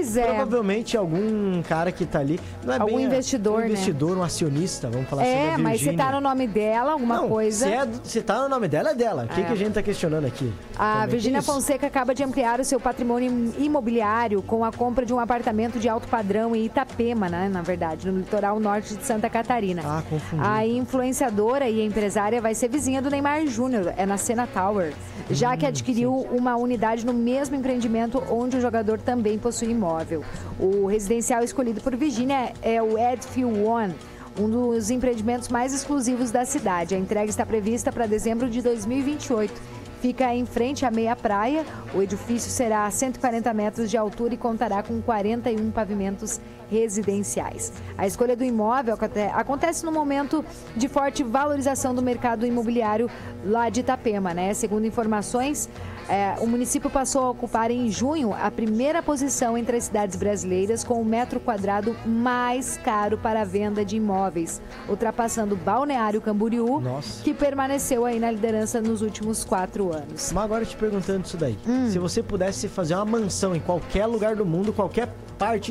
Pois é. Provavelmente algum cara que tá ali... Não é algum bem investidor, um investidor, um acionista, vamos falar assim, mas se tá no nome dela, alguma coisa... Se tá no nome dela, é dela. O que a gente tá questionando aqui? A Virgínia Fonseca acaba de ampliar o seu patrimônio imobiliário com a compra de um apartamento de alto padrão em Itapema, né, na verdade, no litoral norte de Santa Catarina. Confundi. A influenciadora e empresária vai ser vizinha do Neymar Júnior, é na Sena Tower, já que adquiriu uma unidade no mesmo empreendimento onde o jogador também possui imóvel. O residencial escolhido por Virgínia é o Edfield One, um dos empreendimentos mais exclusivos da cidade. A entrega está prevista para dezembro de 2028. Fica em frente à meia praia. O edifício será a 140 metros de altura e contará com 41 pavimentos residenciais. A escolha do imóvel acontece no momento de forte valorização do mercado imobiliário lá de Itapema, né? Segundo informações, o município passou a ocupar em junho a primeira posição entre as cidades brasileiras com o metro quadrado mais caro para a venda de imóveis, ultrapassando Balneário Camboriú, que permaneceu aí na liderança nos últimos 4 anos. Mas agora te perguntando isso daí, se você pudesse fazer uma mansão em qualquer lugar do mundo, qualquer parte,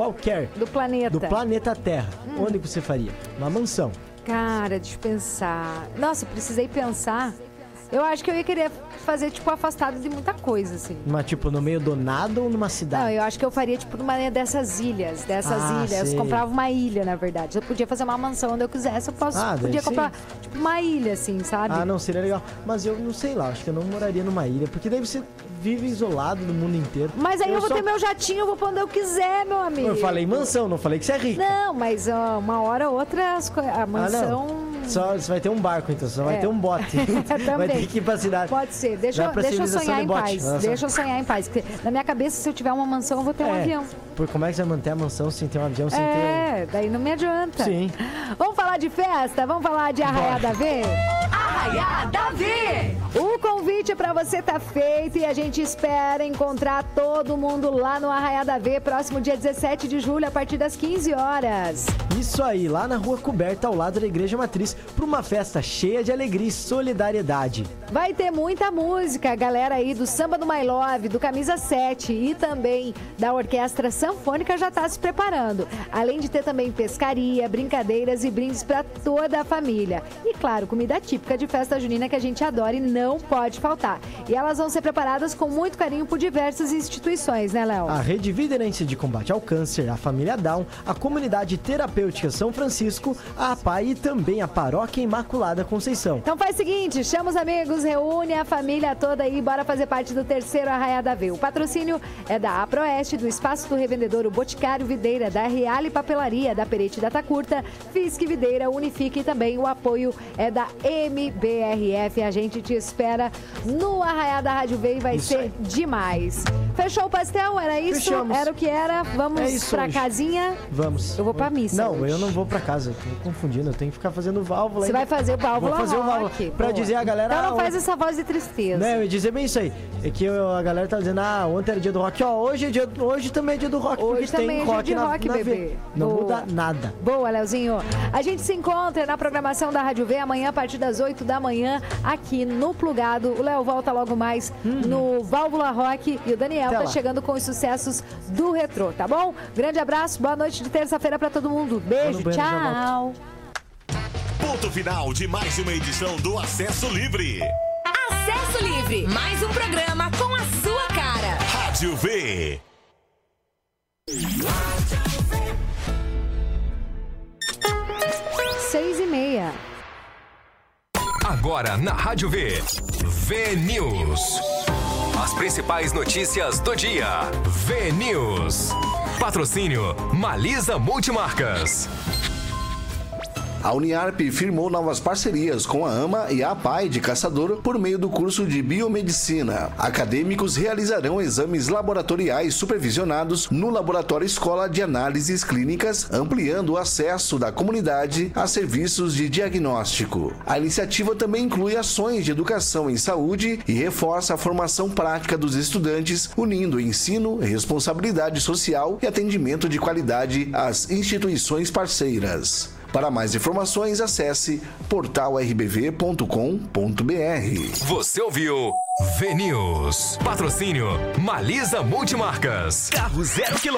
do planeta Terra, onde você faria? Uma mansão. Cara, deixa eu pensar. Nossa, precisei pensar. Eu acho que eu ia querer fazer, tipo, afastado de muita coisa, assim. Mas, tipo, no meio do nada ou numa cidade? Não, eu acho que eu faria, tipo, numa dessas ilhas. Sei. Comprava uma ilha, na verdade. Eu podia fazer uma mansão onde eu quisesse. Podia comprar, tipo, uma ilha, assim, sabe? Não, seria legal. Mas eu não sei lá, acho que eu não moraria numa ilha. Porque daí você vive isolado no mundo inteiro. Mas aí eu vou ter meu jatinho, eu vou pra onde eu quiser, meu amigo. Eu falei mansão, não falei que você é rico. Não, mas uma hora ou outra a mansão... Só você vai ter um barco, então. Só vai ter um bote. Vai ter que ir pra cidade. Pode ser. Deixa eu sonhar em paz. Deixa eu sonhar em paz. Porque na minha cabeça, se eu tiver uma mansão, eu vou ter um avião. Como é que você vai manter a mansão sem ter um avião, sem ter daí não me adianta. Sim. Vamos falar de festa? Vamos falar de Arraiada V? Arraiada V! O convite pra você tá feito e a gente espera encontrar todo mundo lá no Arraiada V, próximo dia 17 de julho, a partir das 15 horas. Isso aí, lá na Rua Coberta, ao lado da Igreja Matriz, para uma festa cheia de alegria e solidariedade. Vai ter muita música, a galera aí do Samba do My Love, do Camisa 7 e também da Orquestra Sanfônica já tá se preparando. Além de ter também pescaria, brincadeiras e brindes para toda a família. E claro, comida típica de festa junina que a gente adora e não pode faltar. E elas vão ser preparadas com muito carinho por diversas instituições, né, Léo? A Rede Viderense de Combate ao Câncer, a Família Down, a Comunidade Terapêutica São Francisco, a APAI e também a Paróquia Imaculada Conceição. Então faz o seguinte, chama os amigos, reúne a família toda aí, bora fazer parte do terceiro Arraiada V. O patrocínio é da Aproeste, do Espaço do Revendedor, o Boticário Videira, da Reale Papelaria, da Perete Data Curta, Fisque Videira, Unifique e também o apoio é da MBRF. A gente te espera no Arraiada Rádio V e vai ser demais. Fechou o pastel? Era isso? Fechamos. Era o que era? Vamos pra hoje. Casinha? Vamos. Eu vou pra missa. Não, hoje. eu não vou pra casa. Tô confundindo. Eu tenho que ficar fazendo válvula. Você vai fazer o válvula. Vou fazer o válvula. Pra dizer a galera... Então não faz essa voz de tristeza. Né, eu ia dizer bem isso aí. É que a galera tá dizendo, ontem era dia do rock. Hoje também é dia do rock. Hoje também é dia de rock, bebê. Não muda nada. Boa, Leozinho. A gente se encontra na programação da Rádio V amanhã a partir das 8 da manhã aqui no Plugado. O Léo volta logo mais no Válvula Rock e o Daniel tá chegando com os sucessos do retrô, tá bom? Grande abraço, boa noite de terça-feira pra todo mundo. Beijo, tchau. Ponto final de mais uma edição do Acesso Livre. Acesso Livre, mais um programa com a sua cara. Rádio V. Seis e meia. Agora na Rádio V. V-News. As principais notícias do dia. V-News. Patrocínio Malisa Multimarcas. A Uniarp firmou novas parcerias com a AMA e a APAI de Caçador por meio do curso de Biomedicina. Acadêmicos realizarão exames laboratoriais supervisionados no Laboratório Escola de Análises Clínicas, ampliando o acesso da comunidade a serviços de diagnóstico. A iniciativa também inclui ações de educação em saúde e reforça a formação prática dos estudantes, unindo ensino, responsabilidade social e atendimento de qualidade às instituições parceiras. Para mais informações, acesse portalrbv.com.br. Você ouviu V-News. Patrocínio Malisa Multimarcas. Carro 0 km.